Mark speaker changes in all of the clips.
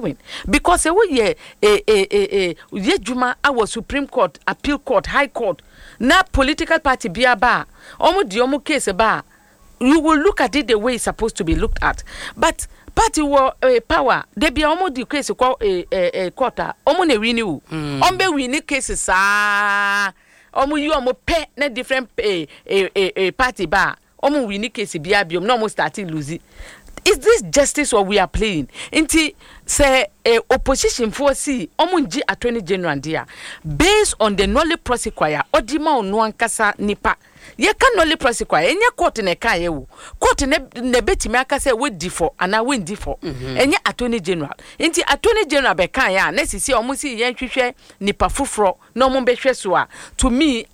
Speaker 1: doing. Because ye juma our Supreme Court, Appeal Court, High Court, na political party be a bar, omo di omo case a bar. You will look at it the way it's supposed to be looked at. But party war power, they be almost the case quarter, omo ne renew. Ombe winning cases omo you omo pe na different party bar. Omo winning case be abiom no mo starting losing. Is this justice what we are playing? Inti say opposition for see omunji attorney general dia based on the knowledge prosecutor odima onu ankasa nipa ye can knowledge prosecutor enye court ne ka ye wo court ne betimi aka say we differ ana we differ enye attorney general inti attorney general be kan ya na sisi omusi ye hwehwe nipa fufro no mo be hwe so a to me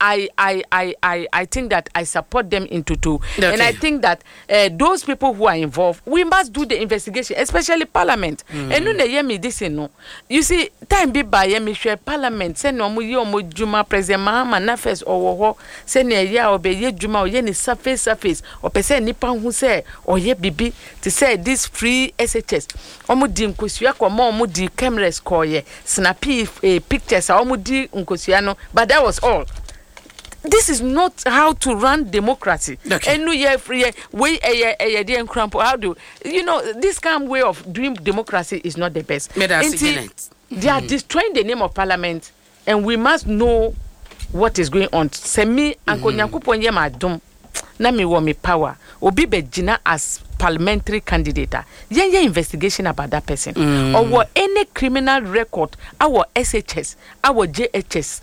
Speaker 1: I think that I support them into two. Okay. And I think that those people who are involved, we must do the investigation, especially parliament. And no ne me this no. You see, time be by me share parliament. Say no mo ye omo juma president Mahama na first owo say ne ya obe ye juma o ye ni surface o pese nipa hu say o ye bibi to say this free SHS. Omo di nkosua ko omo di cameras ko ye snappy pictures omo di nkosua no, but that was all. This is not how to run democracy. Okay. And no free way how do you know this kind of way of doing democracy is not the best. They are destroying the name of parliament, and we must know what is going on. Semi Uncle Nyankopon ye madum na me wo me power. Obi bejina as parliamentary candidate. Ye investigation about that person. Or any criminal record, our SHS, our JHS.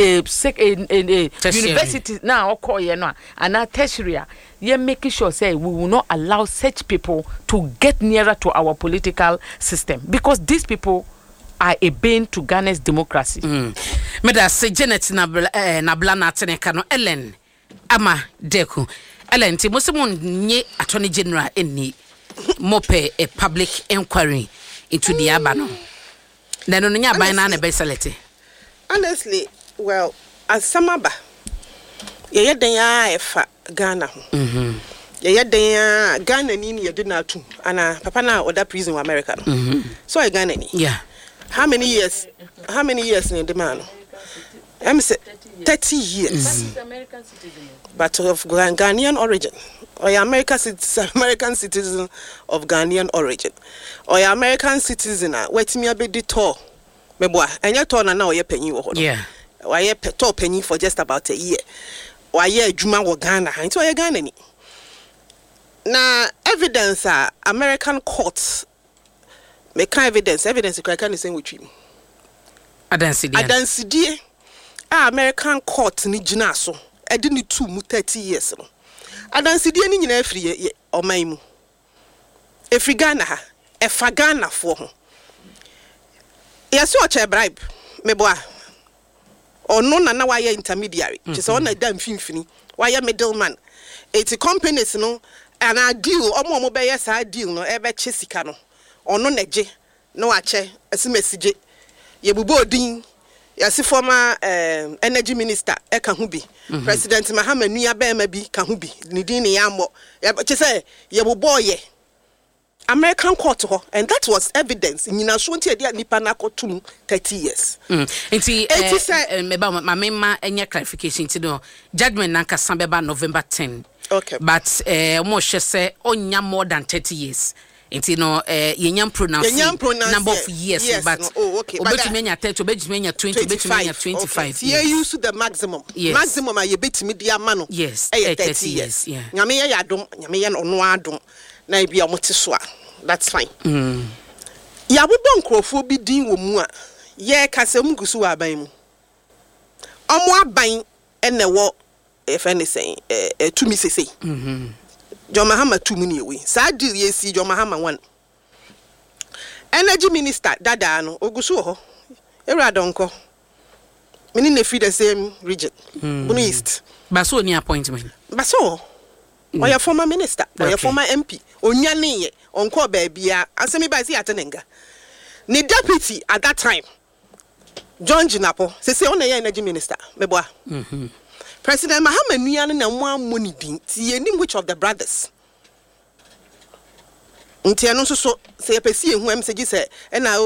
Speaker 1: Universities now call you know and now tertiary you're making sure say we will not allow such people to get nearer to our political system because these people are a bane to Ghana's democracy. Meda say Janet Nabla Nateneka no Ellen Ama Deku Ellen ti Musimon nye Attorney General any mope a public inquiry into the Abano. Then on your banana besalete.
Speaker 2: Honestly, well, as Samaba, ye denya efa Ghana. Ye denya Ghana ni ye did not too. Ana papa na oda prison in America. So I Ghana ni. Yeah. How many years in the man? I'm say 30 years. But of Ghanaian origin. Or your American citizen of Ghanaian origin. Or your American citizen wait me a bit the tour. Me boy, and you turn now ye penny wo. Yeah. Why ye top penny for just about a year. Why ye juma wo Ghana, and so ye Ghana ni. Na evidence American courts make evidence you can say with him. Adansidie. American court ni gina so. E di ni 30 years no. Adansidie ni nyina afiri oman mu. Efri Ghana ha, e fa Ghana fo ho. Yes, you a bribe, me boy. Or no, na why intermediary. Just on a damn finfini. Why a middleman? It's a companies, no, and I deal, or more by yes, I deal, no, ever chesicano. Or no, neje, no, ache, as a message. Ye bubo ding, yes, former energy minister, Ekahubi, President Mahama Nia Bemabi, Kahubi, Nidini Yamo, but you say, ye bubo ye. American court, and that was evidence in Yinashunti Nipanako 30 years.
Speaker 3: My mema any clarification to know judgment Nanka Sambeba November 10. Okay. But Moshe say onya more than 30 years. It's Yenyam pronounce number of years, yes, but okay. Obejumenya 30, Obejumenya 20, Obejumenya 25.
Speaker 2: Here used to the maximum. Yes. Maximum I bet media mano.
Speaker 3: Yes, 30 years. Yeah.
Speaker 2: Nyame yadom, nyame yan ono adom. Na ibi amotiswa. That's fine. Ya bubo nkrofo bi din wo mu a ye kasem gusu aban mu. Omo aban ene wo if anything tumi sese. John Mahama tumi ni we. Sa deal ye si John Mahama one. Energy minister dada no ogusu ho. Eradonko. Mini ne free the same region. Bunu East.
Speaker 3: Baso ni appointment.
Speaker 2: Baso. Or your former minister, or your former MP, or Nyani, on call baby, answer me by the Atenenga. Ni deputy at that time, John Jinapo, say on the energy minister, Meboa. President Mahama Nyan and one money ding, see any which of the brothers. Untiano so say a PC who am say, and I